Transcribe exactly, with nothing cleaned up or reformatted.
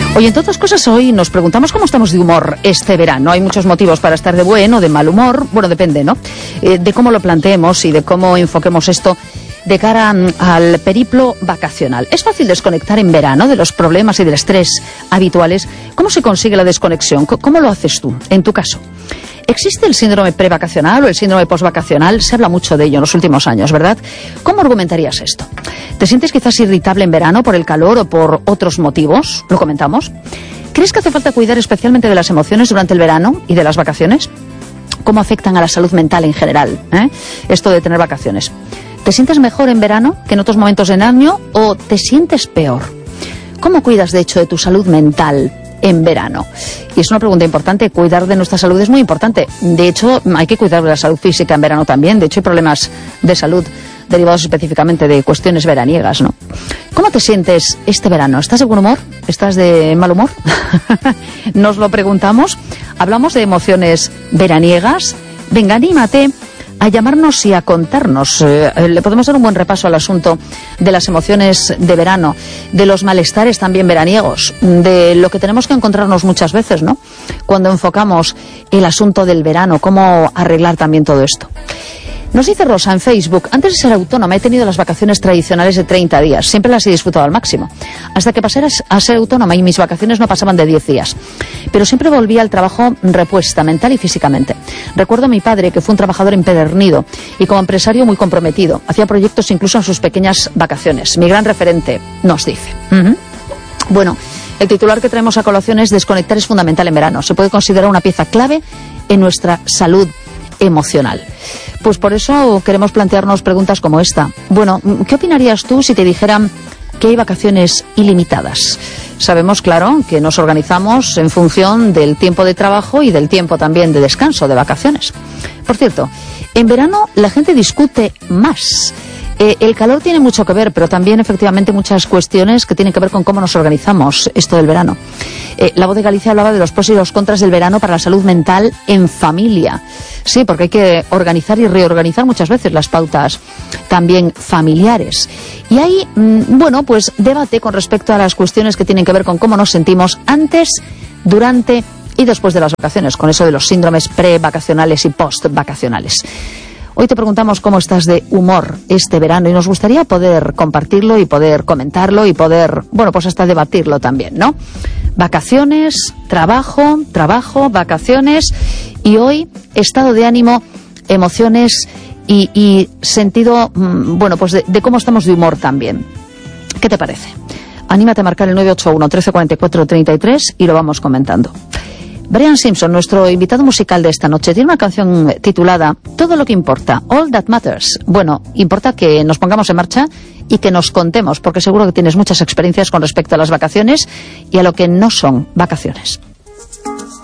Oye, entre otras cosas, hoy nos preguntamos cómo estamos de humor este verano. Hay muchos motivos para estar de buen o de mal humor. Bueno, depende, ¿no? Eh, de cómo lo planteemos y de cómo enfoquemos esto de cara al periplo vacacional. ¿Es fácil desconectar en verano de los problemas y del estrés habituales? ¿Cómo se consigue la desconexión? ¿Cómo lo haces tú, en tu caso? ¿Existe el síndrome prevacacional o el síndrome posvacacional? Se habla mucho de ello en los últimos años, ¿verdad? ¿Cómo argumentarías esto? ¿Te sientes quizás irritable en verano por el calor o por otros motivos? ¿Lo comentamos? ¿Crees que hace falta cuidar especialmente de las emociones durante el verano y de las vacaciones? ¿Cómo afectan a la salud mental en general, eh? esto de tener vacaciones? ¿Te sientes mejor en verano que en otros momentos del año o te sientes peor? ¿Cómo cuidas, de hecho, de tu salud mental en verano? Y es una pregunta importante. Cuidar de nuestra salud es muy importante. De hecho, hay que cuidar de la salud física en verano también. De hecho, hay problemas de salud derivados específicamente de cuestiones veraniegas, ¿no? ¿Cómo te sientes este verano? ¿Estás de buen humor? ¿Estás de mal humor? Nos lo preguntamos. Hablamos de emociones veraniegas. Venga, anímate a llamarnos y a contarnos. Eh, le podemos dar un buen repaso al asunto de las emociones de verano, de los malestares también veraniegos, de lo que tenemos que encontrarnos muchas veces, ¿no? Cuando enfocamos el asunto del verano, cómo arreglar también todo esto. Nos dice Rosa en Facebook: antes de ser autónoma he tenido las vacaciones tradicionales de treinta días. Siempre las he disfrutado al máximo. Hasta que pasé a ser autónoma y mis vacaciones no pasaban de diez días. Pero siempre volvía al trabajo repuesta, mental y físicamente. Recuerdo a mi padre, que fue un trabajador empedernido y como empresario muy comprometido. Hacía proyectos incluso en sus pequeñas vacaciones. Mi gran referente, nos dice. Uh-huh. Bueno, el titular que traemos a colación es: desconectar es fundamental en verano. Se puede considerar una pieza clave en nuestra salud emocional. Pues por eso queremos plantearnos preguntas como esta. Bueno, ¿qué opinarías tú si te dijeran que hay vacaciones ilimitadas? Sabemos, claro, que nos organizamos en función del tiempo de trabajo y del tiempo también de descanso, de vacaciones. Por cierto, en verano la gente discute más. Eh, el calor tiene mucho que ver, pero también efectivamente muchas cuestiones que tienen que ver con cómo nos organizamos esto del verano. Eh, la Voz de Galicia hablaba de los pros y los contras del verano para la salud mental en familia. Sí, porque hay que organizar y reorganizar muchas veces las pautas también familiares. Y hay, mmm, bueno, pues debate con respecto a las cuestiones que tienen que ver con cómo nos sentimos antes, durante y después de las vacaciones, con eso de los síndromes pre-vacacionales y post-vacacionales. Hoy te preguntamos cómo estás de humor este verano y nos gustaría poder compartirlo y poder comentarlo y poder, bueno, pues hasta debatirlo también, ¿no? Vacaciones, trabajo, trabajo, vacaciones y hoy estado de ánimo, emociones y, y sentido, bueno, pues de, de cómo estamos de humor también. ¿Qué te parece? Anímate a marcar el nueve ocho uno, trece cuarenta y cuatro, treinta y tres y lo vamos comentando. Brian Simpson, nuestro invitado musical de esta noche, tiene una canción titulada Todo lo que importa, All That Matters. Bueno, importa que nos pongamos en marcha y que nos contemos, porque seguro que tienes muchas experiencias con respecto a las vacaciones y a lo que no son vacaciones.